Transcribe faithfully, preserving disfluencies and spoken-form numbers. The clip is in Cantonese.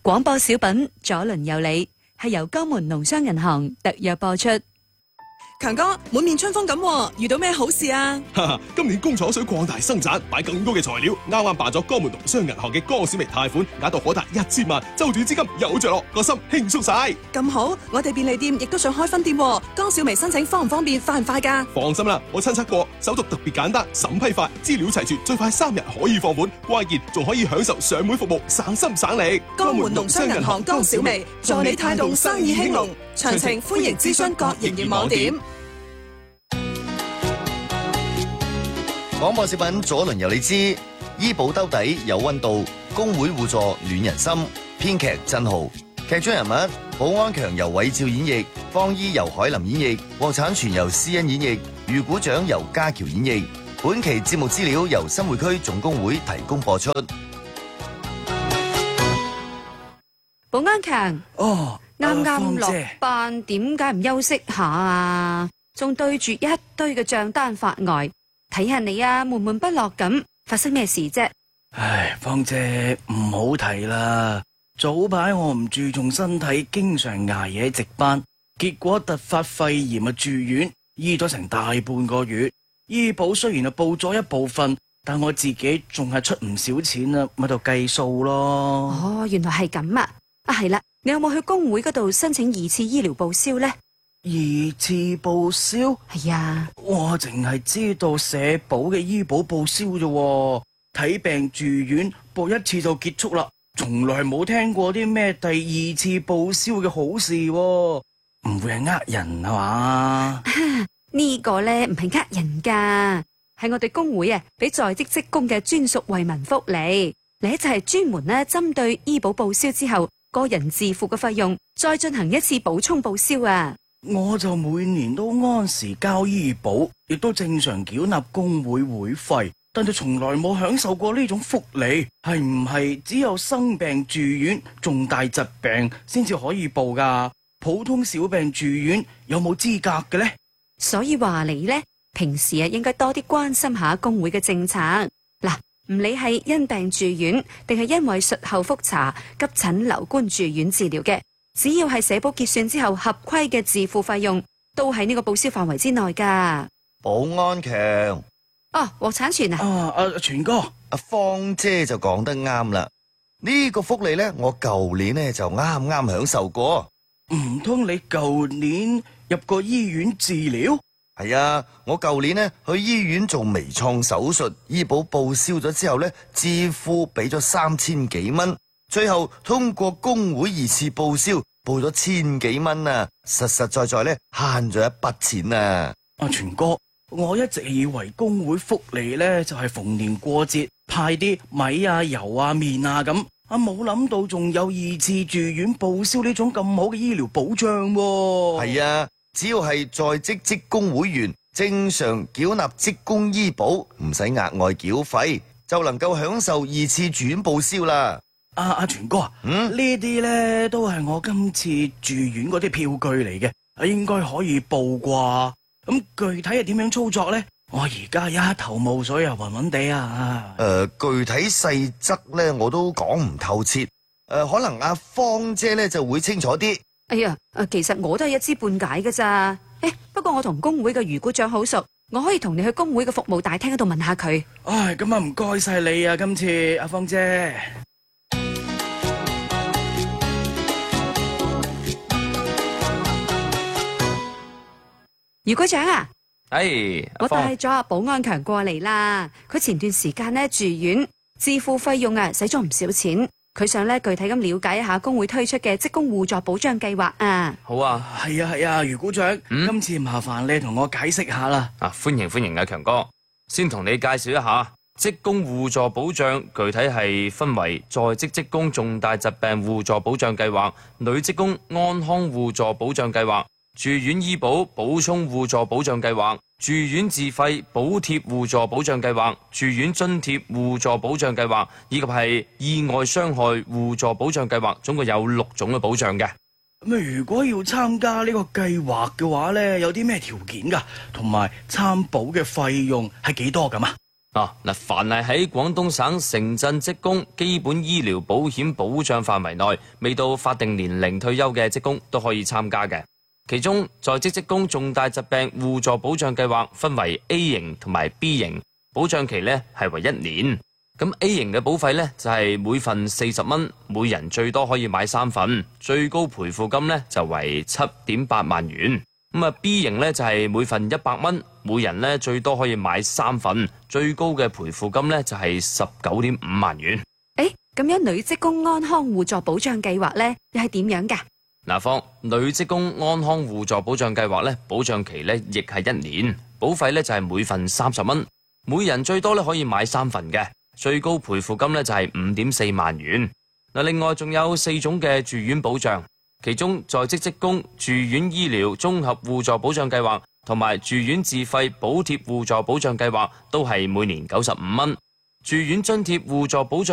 廣播小品左鄰右里係由江門農商銀行特約播出。 強哥，滿面春風咁，遇到咩好事啊？ 哈哈，今年工廠想擴大生產，買更多嘅材料，啱啱辦咗江門農商銀行嘅江小微貸款，額度可達一千萬，周轉資金有着落，個心輕鬆晒。 咁好，我哋便利店亦都想開分店，江小微申請方唔方便，快唔快噶？ 放心啦，我親測過，手續特別簡單，審批快，資料齊全，最快三日可以放款，關鍵仲可以享受上門服務，省心省力。 江門農商銀行江小微，助你帶動生意興隆。詳情歡迎諮詢各營業網點。 廣播小品左鄰右里知，醫保兜底有溫度，工會互助暖人心。編劇振豪，劇中人物保安強由韋照演繹，方姨由海林演繹，獲產泉由施恩演繹，余股長由家喬演繹。本期節目資料由新會區總工會提供播出。 保安強， 哦， 啱啱落芳姐班，點解唔休息下啊？仲對住一堆嘅賬單發呆。睇下你啊，悶悶不樂咁，發生咩事啫？ 唉，芳姐唔好提啦。早排我唔注重身體，經常捱夜值班，結果突發肺炎啊住院，醫咗成大半個月。醫保雖然係報咗一部分，但我自己仲係出唔少錢啊，咪度計數咯。 哦，原來係咁啊！啊係啦，你有冇去工會嗰度申請二次醫療報銷呢？ 二次報銷？ 係啊， 我淨係知道社保嘅醫保報銷啫，睇病住院報一次就結束啦，從來冇聽過啲咩第二次報銷嘅好事，唔會係呃人係嘛？ 呢個呢唔係呃人噶，係我哋工會啊，俾在職職工嘅專屬惠民福利，你就係專門呢針對醫保報銷之後個人自付嘅費用，再進行一次補充報銷啊。 我就每年都按時交醫保，亦都正常繳納工會會費，但係從來冇享受過呢種福利。係唔係只有生病住院、重大疾病先至可以報噶？普通小病住院有冇資格嘅呢？ 所以話你呢，平時啊應該多啲關心下工會嘅政策。嗱，唔理係因病住院，定係因為術後複查、急診留觀住院治療嘅，只要係社保結算之後合規嘅自付費用，都喺呢個報銷範圍之內噶。 保安強， 哦，獲產權啊！ 啊，阿全哥， 阿芳姐就講得啱啦。呢個福利呢，我舊年呢就啱啱享受過。 唔通你舊年入過醫院治療？ 係啊，我舊年呢去醫院做微創手術，醫保報銷咗之後呢，自付俾咗三千幾蚊。最後通過工會二次報銷，報咗千幾蚊啊！實實在在咧慳咗一筆錢啊！ 阿全哥，我一直以為工會福利咧就係逢年過節派啲米啊、油啊、麵啊咁，啊冇諗到仲有二次住院報銷呢種咁好嘅醫療保障喎。 係啊，只要係在職職工會員，正常繳納職工醫保，唔使額外繳費，就能夠享受二次住院報銷啦。 阿阿、啊、全哥啊， 嗯， 呢啲咧都係我今次住院嗰啲票據嚟嘅，應該可以報啩。咁具體係點樣操作咧？我而家一頭霧水啊，暈暈地啊。 誒、呃，具體細則咧我都講唔透徹。誒、呃，可能阿芳姐咧就會清楚啲。 哎呀，誒，其實我都係一知半解噶咋。誒，不過我同工會嘅余股長好熟，我可以同你去工會嘅服務大廳嗰度問下佢。 唉，咁啊唔該晒你啊，今次阿芳姐。 余股長啊， 哎， 我帶咗阿保安強過嚟啦。佢前段時間呢住院，自付費用啊使咗唔少錢。佢想咧具體咁了解一下工會推出嘅職工互助保障計劃啊。 好啊， 係啊係啊，余股長， 嗯、 今次麻煩你同我解釋下啦。 啊，歡迎歡迎啊，強哥，先同你介紹一下職工互助保障，具體係分為在職職工重大疾病互助保障計劃、女職工安康互助保障計劃、住院醫保補充互助保障計劃、住院自費補貼互助保障計劃、住院津貼互助保障計劃，以及係意外傷害互助保障計劃，總共有六種嘅保障嘅。 咁如果要參加呢個計劃嘅話呢，有啲咩條件噶？同埋參保嘅費用係幾多咁啊？ 啊嗱，凡係喺廣東省城鎮職工基本醫療保險保障範圍內，未到法定年齡退休嘅職工都可以參加嘅。其中，在職職工重大疾病互助保障計劃分為 A 型同埋 B 型，保障期呢係為一年。咁 A 型嘅保費呢，就係每份四十蚊，每人最多可以買三份，最高賠付金呢就為七點八萬元。咁啊 B 型呢，就係每份一百蚊，每人呢最多可以買三份，最高嘅賠付金呢就係十九點五萬元。 誒，咁樣女職工安康互助保障計劃呢，又係點樣㗎？ 嗱，方女職工安康互助保障計劃呢，保障期呢亦係一年，保費呢就係每份三十蚊，每人最多呢可以買三份嘅，最高賠付金呢就係五點四萬元。嗱，另外仲有四種嘅住院保障。其中，在職職工住院醫療綜合互助保障計劃同埋住院自費補貼互助保障計劃都係每年九十五蚊。住院津貼互助保障